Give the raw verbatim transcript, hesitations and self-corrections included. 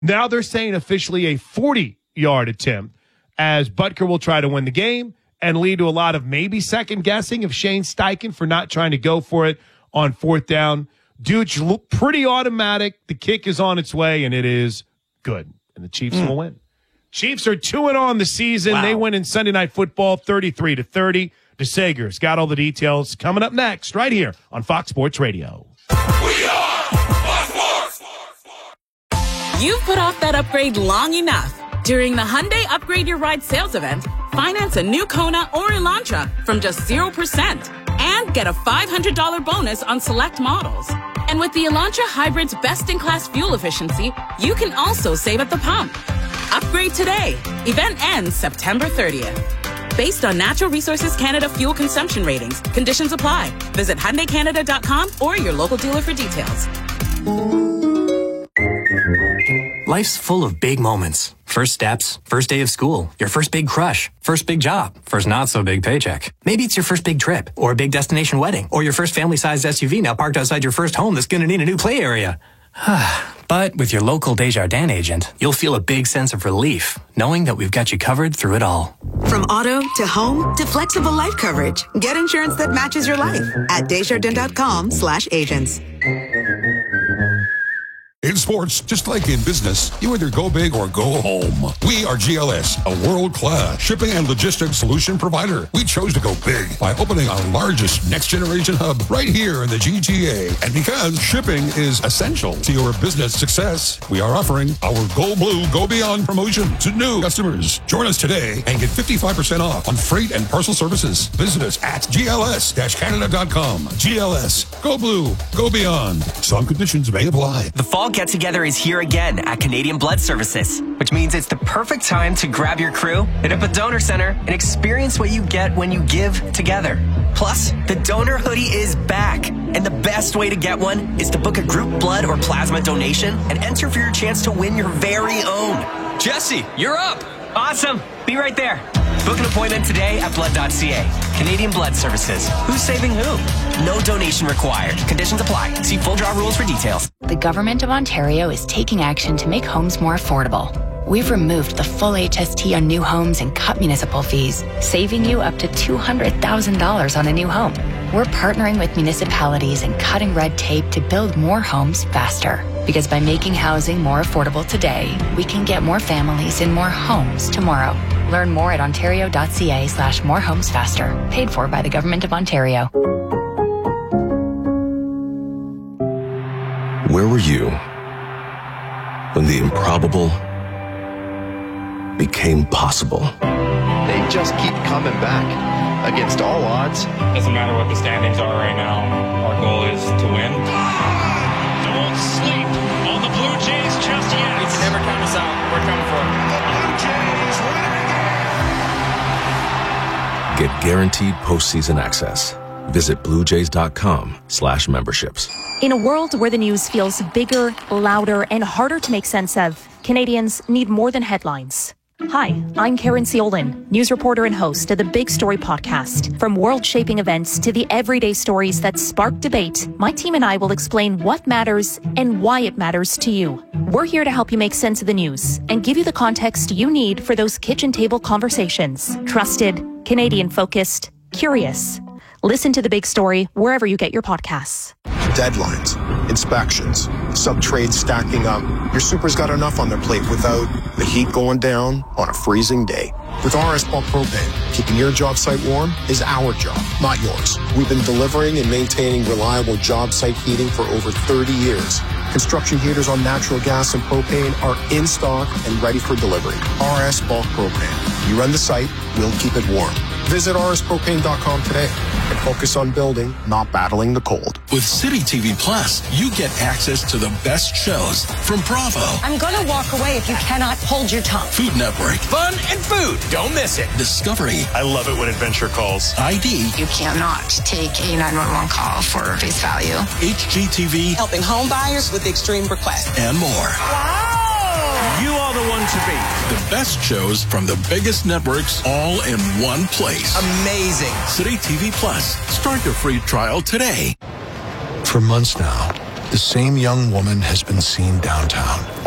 Now they're saying officially a forty-yard attempt, as Butker will try to win the game and lead to a lot of maybe second guessing of Shane Steichen for not trying to go for it on fourth down. Dude, look pretty automatic. The kick is on its way, and it is good. And the Chiefs mm. will win. Chiefs are two and on the season. Wow. They win in Sunday Night Football, thirty-three to thirty. DeSager's got all the details coming up next, right here on Fox Sports Radio. We are Fox Sports. You've put off that upgrade long enough. During the Hyundai Upgrade Your Ride sales event, finance a new Kona or Elantra from just zero percent and get a five hundred dollars bonus on select models. And with the Elantra Hybrid's best-in-class fuel efficiency, you can also save at the pump. Upgrade today. Event ends September thirtieth. Based on Natural Resources Canada fuel consumption ratings, conditions apply. Visit Hyundai Canada dot com or your local dealer for details. Life's full of big moments. First steps, first day of school, your first big crush, first big job, first not so big paycheck. Maybe it's your first big trip, or a big destination wedding, or your first family-sized S U V now parked outside your first home that's going to need a new play area. But with your local Desjardins agent, you'll feel a big sense of relief, knowing that we've got you covered through it all. From auto to home to flexible life coverage, get insurance that matches your life at Desjardins.com slash agents. In sports, just like in business, you either go big or go home. We are G L S, a world-class shipping and logistics solution provider. We chose to go big by opening our largest next-generation hub right here in the G T A. And because shipping is essential to your business success, we are offering our Go Blue, Go Beyond promotion to new customers. Join us today and get fifty-five percent off on freight and parcel services. Visit us at G L S Canada dot com. G L S, Go Blue, Go Beyond. Some conditions may apply. The fall get-together is here again at Canadian Blood Services, which means it's the perfect time to grab your crew, hit up a donor center, and experience what you get when you give together. Plus, the donor hoodie is back, and the best way to get one is to book a group blood or plasma donation and enter for your chance to win your very own. Jesse, you're up! Awesome! Be right there. Book an appointment today at blood dot c a. Canadian Blood Services. Who's saving who? No donation required. Conditions apply. See full draw rules for details. The Government of Ontario is taking action to make homes more affordable. We've removed the full H S T on new homes and cut municipal fees, saving you up to two hundred thousand dollars on a new home. We're partnering with municipalities and cutting red tape to build more homes faster. Because by making housing more affordable today, we can get more families in more homes tomorrow. Learn more at ontario.ca slash more homes faster. Paid for by the Government of Ontario. Where were you when the improbable became possible? They just keep coming back against all odds. Doesn't matter what the standings are right now. Our goal is to win. Don't sleep on the Blue Jays just yet. You can never count us out. We're coming for it. The Blue Jays win again. Get guaranteed postseason access. Visit bluejays.com slash memberships. In a world where the news feels bigger, louder, and harder to make sense of, Canadians need more than headlines. Hi, I'm Karen Ciolin, news reporter and host of the Big Story podcast. From world-shaping events to the everyday stories that spark debate, my team and I will explain what matters and why it matters to you. We're here to help you make sense of the news and give you the context you need for those kitchen table conversations. Trusted, Canadian-focused, curious. Listen to The Big Story wherever you get your podcasts. Deadlines, inspections, sub-trades stacking up. Your super's got enough on their plate without the heat going down on a freezing day. With R S Bulk Propane, keeping your job site warm is our job, not yours. We've been delivering and maintaining reliable job site heating for over thirty years. Construction heaters on natural gas and propane are in stock and ready for delivery. R S Bulk Propane. You run the site, we'll keep it warm. Visit R S propane dot com today and focus on building, not battling the cold. With City T V Plus, you get access to the best shows from Bravo. I'm going to walk away if you cannot hold your tongue. Food Network. Fun and food. Don't miss it. Discovery. I love it when Adventure calls. I D. You cannot take a nine one one call for face value. H G T V. Helping home buyers with extreme requests. And more. Wow. You are the one to beat. The best shows from the biggest networks all in one place. Amazing. City T V Plus. Start your free trial today. For months now, the same young woman has been seen downtown.